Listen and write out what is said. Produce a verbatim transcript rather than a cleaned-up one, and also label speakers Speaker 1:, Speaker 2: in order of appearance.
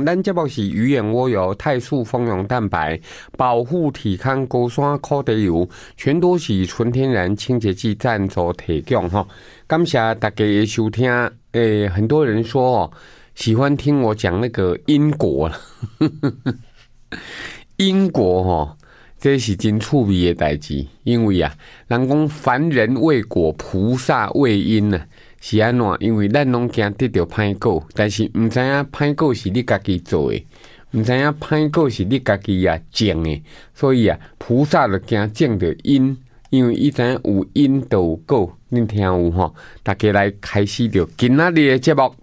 Speaker 1: 讲，咱节目是鱼眼蜗油、泰素蜂蛹蛋白、保护体康高山苦茶油，全都是纯天然清洁剂赞助提供哈。感谢大家的收听。诶、欸，很多人说哦，喜欢听我讲那个因果了。因果哦，这是真趣味的代志，因为啊，人讲凡人为果，菩萨为因啊。是安怎？因为咱拢惊得到歹果，但是唔知影歹果是你家己做的，唔知影歹果是你家己啊种的，所以啊，菩萨就惊种着因，因为伊知影有因就有果，恁听有吼？大家来开始着今仔日的节目。